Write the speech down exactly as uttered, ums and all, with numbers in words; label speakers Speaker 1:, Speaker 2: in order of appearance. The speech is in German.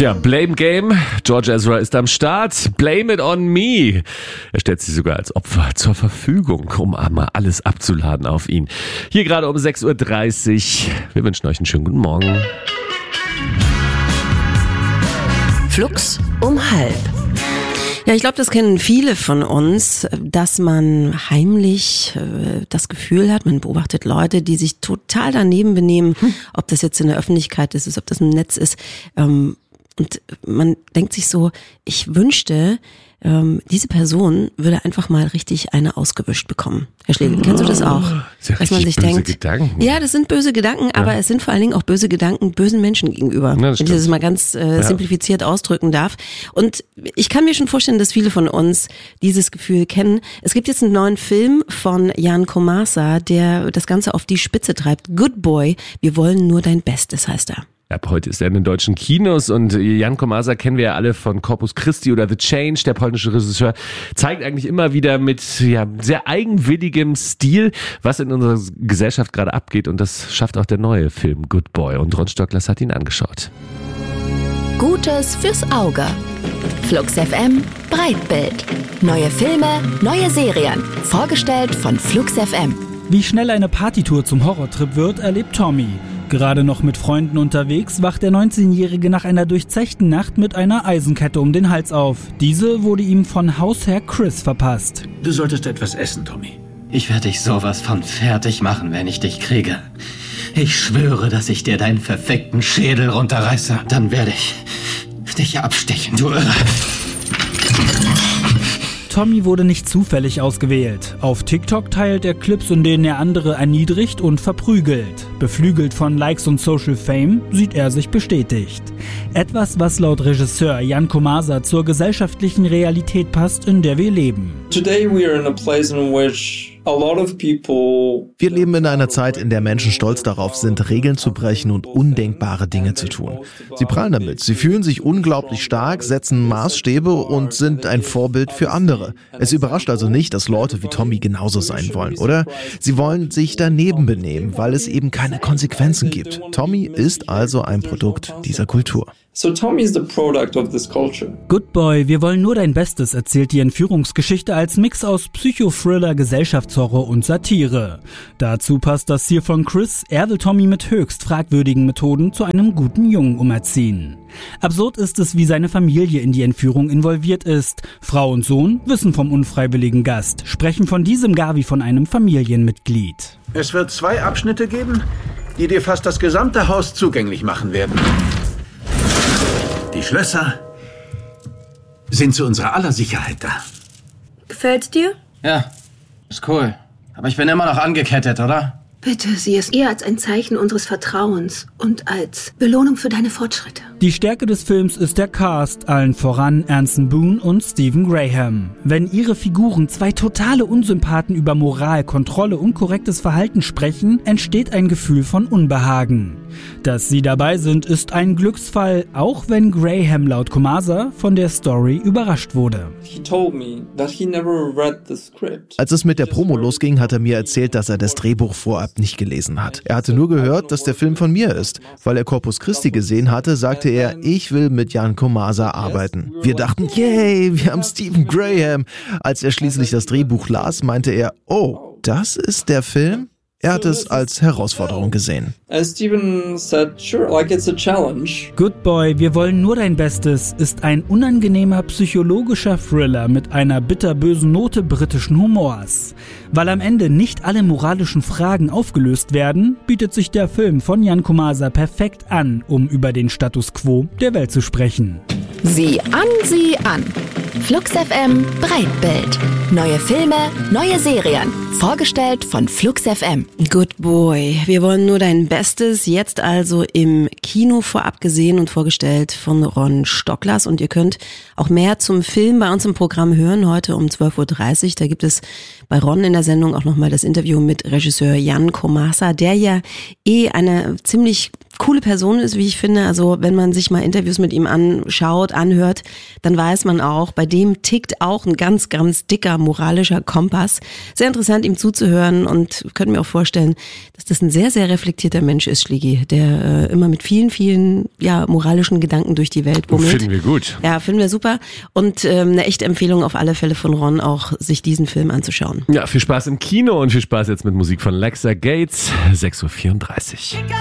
Speaker 1: Tja, Blame Game. George Ezra ist am Start. Blame it on me. Er stellt sich sogar als Opfer zur Verfügung, um einmal alles abzuladen auf ihn. Hier gerade um sechs Uhr dreißig. Wir wünschen euch einen schönen guten Morgen.
Speaker 2: Flux um halb. Ja, ich glaube, das kennen viele von uns, dass man heimlich äh, das Gefühl hat, man beobachtet Leute, die sich total daneben benehmen, hm. ob das jetzt in der Öffentlichkeit ist, ob das im Netz ist. Ähm, und man denkt sich so, ich wünschte, ähm, diese Person würde einfach mal richtig eine ausgewischt bekommen. Herr Schlegel, kennst du das auch?
Speaker 1: Das ist ja
Speaker 2: dass man sich
Speaker 1: böse
Speaker 2: denkt,
Speaker 1: Gedanken.
Speaker 2: Ja, das sind böse Gedanken, ja. Aber es sind vor allen Dingen auch böse Gedanken bösen Menschen gegenüber, ja, wenn ich das mal ganz äh, ja. simplifiziert ausdrücken darf. Und ich kann mir schon vorstellen, dass viele von uns dieses Gefühl kennen. Es gibt jetzt einen neuen Film von Jan Komasa, der das Ganze auf die Spitze treibt. Good Boy, wir wollen nur dein Bestes, heißt er.
Speaker 1: Ab heute ist er in den deutschen Kinos und Jan Komasa kennen wir ja alle von Corpus Christi oder The Change. Der polnische Regisseur zeigt eigentlich immer wieder mit ja, sehr eigenwilligem Stil, was in unserer Gesellschaft gerade abgeht, und das schafft auch der neue Film Good Boy, und Ron Stocklers hat ihn angeschaut.
Speaker 3: Gutes fürs Auge. Flux F M Breitbild. Neue Filme, neue Serien. Vorgestellt von Flux F M.
Speaker 4: Wie schnell eine Partytour zum Horrortrip wird, erlebt Tommy. Gerade noch mit Freunden unterwegs, wacht der neunzehnjährige nach einer durchzechten Nacht mit einer Eisenkette um den Hals auf. Diese wurde ihm von Hausherr Chris verpasst.
Speaker 5: Du solltest etwas essen, Tommy.
Speaker 6: Ich werde dich sowas von fertig machen, wenn ich dich kriege. Ich schwöre, dass ich dir deinen verfickten Schädel runterreiße. Dann werde ich dich abstechen, du Irre.
Speaker 4: Tommy wurde nicht zufällig ausgewählt. Auf TikTok teilt er Clips, in denen er andere erniedrigt und verprügelt. Beflügelt von Likes und Social Fame sieht er sich bestätigt. Etwas, was laut Regisseur Jan Komasa zur gesellschaftlichen Realität passt, in der wir leben.
Speaker 7: Today we are in a place in which a lot of people.
Speaker 8: Wir leben in einer Zeit, in der Menschen stolz darauf sind, Regeln zu brechen und undenkbare Dinge zu tun. Sie prahlen damit, sie fühlen sich unglaublich stark, setzen Maßstäbe und sind ein Vorbild für andere. Es überrascht also nicht, dass Leute wie Tommy genauso sein wollen, oder? Sie wollen sich daneben benehmen, weil es eben keine Konsequenzen gibt. Tommy ist also ein Produkt dieser Kultur.
Speaker 7: So Tommy is the product of this culture.
Speaker 4: Good Boy, wir wollen nur dein Bestes, erzählt die Entführungsgeschichte als Mix aus Psychothriller, Gesellschaftshorror und Satire. Dazu passt das Ziel von Chris, er will Tommy mit höchst fragwürdigen Methoden zu einem guten Jungen umerziehen. Absurd ist es, wie seine Familie in die Entführung involviert ist. Frau und Sohn wissen vom unfreiwilligen Gast, sprechen von diesem gar wie von einem Familienmitglied.
Speaker 5: Es wird zwei Abschnitte geben, die dir fast das gesamte Haus zugänglich machen werden. Die Schlösser sind zu unserer aller Sicherheit da.
Speaker 9: Gefällt's dir?
Speaker 6: Ja, ist cool. Aber ich bin immer noch angekettet, oder?
Speaker 9: Bitte, sieh es eher als ein Zeichen unseres Vertrauens und als Belohnung für deine Fortschritte.
Speaker 4: Die Stärke des Films ist der Cast, allen voran Anson Boone und Stephen Graham. Wenn ihre Figuren, zwei totale Unsympathen, über Moral, Kontrolle und korrektes Verhalten sprechen, entsteht ein Gefühl von Unbehagen. Dass sie dabei sind, ist ein Glücksfall, auch wenn Graham laut Komasa von der Story überrascht wurde.
Speaker 7: He told me that he never read the script.
Speaker 8: Als es mit der Promo losging, hat er mir erzählt, dass er das Drehbuch vorab nicht gelesen hat. Er hatte nur gehört, dass der Film von mir ist. Weil er Corpus Christi gesehen hatte, sagte er, ich will mit Jan Komasa arbeiten. Wir dachten, yay, wir haben Stephen Graham. Als er schließlich das Drehbuch las, meinte er, oh, das ist der Film? Er hat es als Herausforderung gesehen.
Speaker 7: As Stephen said, sure, like it's a challenge.
Speaker 4: Good Boy, wir wollen nur dein Bestes ist ein unangenehmer psychologischer Thriller mit einer bitterbösen Note britischen Humors. Weil am Ende nicht alle moralischen Fragen aufgelöst werden, bietet sich der Film von Jan Komasa perfekt an, um über den Status quo der Welt zu sprechen.
Speaker 3: Sieh an, sieh an. Flux F M Breitbild. Neue Filme, neue Serien. Vorgestellt von Flux F M.
Speaker 2: Good Boy, wir wollen nur dein Bestes. Jetzt also im Kino vorab gesehen und vorgestellt von Ron Stocklers. Und ihr könnt auch mehr zum Film bei uns im Programm hören, heute um zwölf Uhr dreißig. Da gibt es bei Ron in der Sendung auch nochmal das Interview mit Regisseur Jan Komasa, der ja eh eine ziemlich coole Person ist, wie ich finde. Also wenn man sich mal Interviews mit ihm anschaut, anhört, dann weiß man auch, bei Bei dem tickt auch ein ganz, ganz dicker moralischer Kompass. Sehr interessant, ihm zuzuhören und können mir auch vorstellen, dass das ein sehr, sehr reflektierter Mensch ist, Schlägi, der äh, immer mit vielen, vielen ja, moralischen Gedanken durch die Welt bummelt.
Speaker 1: Finden wir gut.
Speaker 2: Ja, finden wir super. Und ähm, eine echte Empfehlung auf alle Fälle von Ron, auch sich diesen Film anzuschauen.
Speaker 1: Ja, viel Spaß im Kino und viel Spaß jetzt mit Musik von Lexa Gates, sechs Uhr vierunddreißig.